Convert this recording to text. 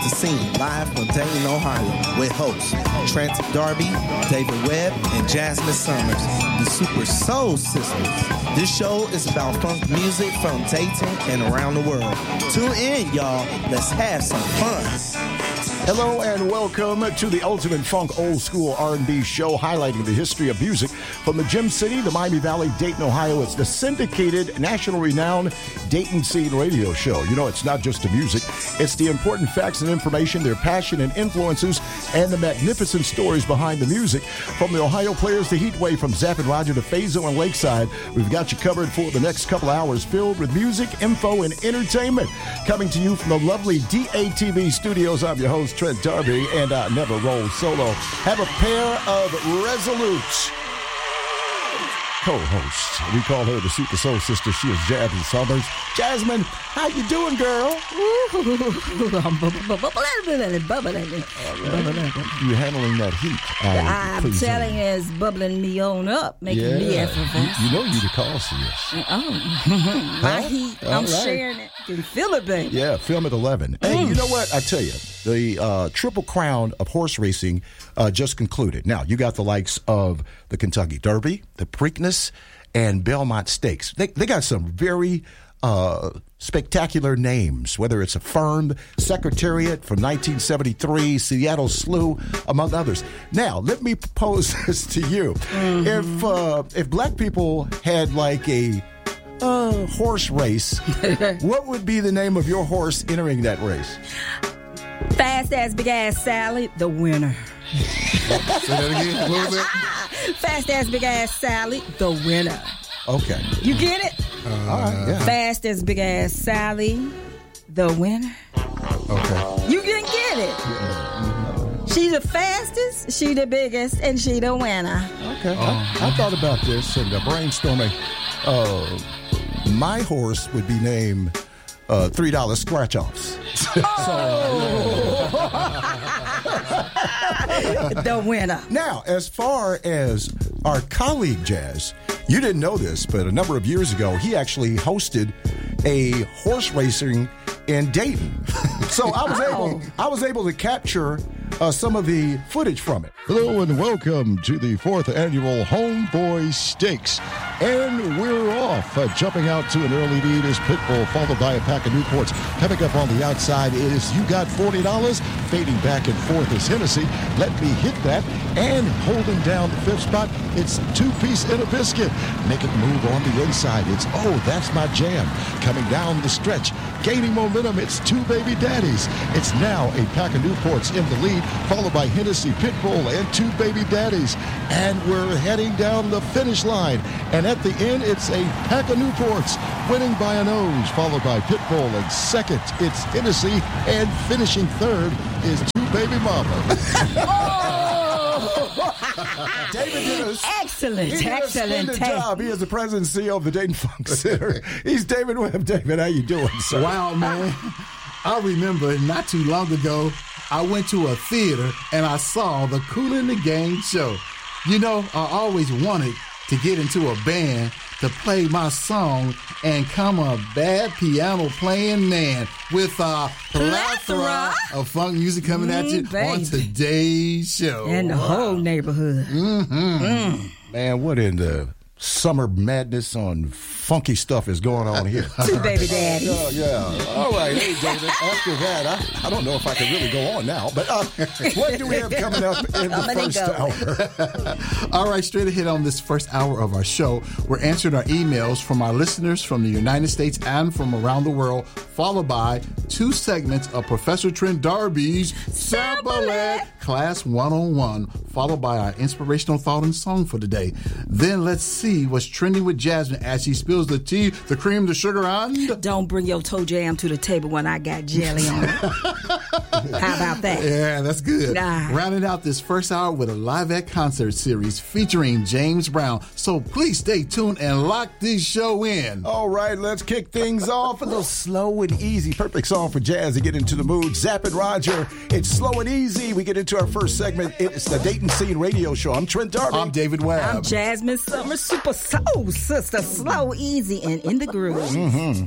the Scene, live from Dayton, Ohio, with hosts Trent Darby, David Webb, and Jasmine Summers, the Super Soul Sisters. This show is about funk music from Dayton and around the world. Tune in, y'all. Let's have some fun. Hello and welcome to the Ultimate Funk Old School R&B show, highlighting the history of music from the Gem City, the Miami Valley, Dayton, Ohio. It's the syndicated, national renowned Dayton Scene radio show. You know, it's not just the music. It's the important facts and information, their passion and influences, and the magnificent stories behind the music. From the Ohio Players to Heatwave, from Zapp and Roger to Fazo and Lakeside, we've got you covered for the next couple hours, filled with music, info, and entertainment. Coming to you from the lovely DATV studios, I'm your host, Trent Darby, and I never roll solo. Have a pair of resolute co-hosts. We call her the Super Soul Sister. She is Jasmine Summers. Jasmine, how you doing, girl? I'm bubbling. You handling that heat? I'm telling you, it's bubbling me on up, making me effervescent. You know you the cause of this. My heat, I'm sharing it. You can feel it, baby. Yeah, film at 11. Hey, you know what? I tell you, the Triple Crown of horse racing just concluded. Now, you got the likes of the Kentucky Derby, the Preakness, and Belmont Stakes. They got some very spectacular names, whether it's a Firm, Secretariat from 1973, Seattle Slew, among others. Now, let me propose this to you. If black people had like a horse race, what would be the name of your horse entering that race? Fast ass, big ass Sally, the winner. Say that again. What was it? Fast ass, big ass Sally, the winner. Okay. You get it? All right, yeah. Fast as big ass Sally, the winner. Okay. You can get it. Mm-hmm. She the fastest, she the biggest, and she the winner. Okay. I thought about this and brainstorming. My horse would be named $3 scratch-offs. The winner. Now, as far as our colleague Jazz, you didn't know this, but a number of years ago, he actually hosted a horse racing in Dayton. So I was able to capture some of the footage from it. Hello and welcome to the 4th annual Homeboy Stakes. And we're off. Jumping out to an early lead is Pitbull, followed by a pack of Newports. Coming up on the outside is You Got $40. Fading back and forth is Hennessy. Let Me Hit That. And holding down the 5th spot, it's Two-Piece in a Biscuit. Make it move on the inside. It's Oh, That's My Jam. Coming down the stretch, gaining momentum, it's Two Baby Daddies. It's now a pack of Newports in the lead, followed by Hennessy, Pitbull, and Two Baby Daddies. And we're heading down the finish line. And at the end, it's a pack of Newports, winning by a nose, followed by Pitbull. And second, it's Hennessy. And finishing third is Two Baby Mama. David did a excellent job. He is the president and CEO of the Dayton Funk Center. He's David Webb. David, how you doing, sir? Wow, man. I remember not too long ago, I went to a theater and I saw the Kool and the Gang show. You know, I always wanted to get into a band to play my song and come a bad piano playing man with a plethora of funk music coming at you on today's show. And the whole neighborhood. Man, what in the summer madness on funky stuff is going on here? Two baby daddies. Yeah. All right. Hey, David, after that, I don't know if I can really go on now, but what do we have coming up in the first hour? All right, straight ahead on this first hour of our show, we're answering our emails from our listeners from the United States and from around the world, followed by 2 segments of Professor Trent Darby's Sample It Class 101, followed by our inspirational thought and song for the day. Then let's see what's trending with Jasmine as she spills the tea, the cream, the sugar, and... Don't bring your toe jam to the table when I got jelly on it. How about that? Yeah, that's good. Nah. Rounding out this first hour with a live at concert series featuring James Brown. So please stay tuned and lock this show in. All right, let's kick things off. A little slow and easy. Perfect song for Jazz to get into the mood. Zapp and Roger. It's slow and easy. We get into our first segment. It's the Dayton Scene Radio Show. I'm Trent Darby. I'm David Webb. I'm Jasmine Summers, Super Soul Sister. Slow, easy, and in the groove.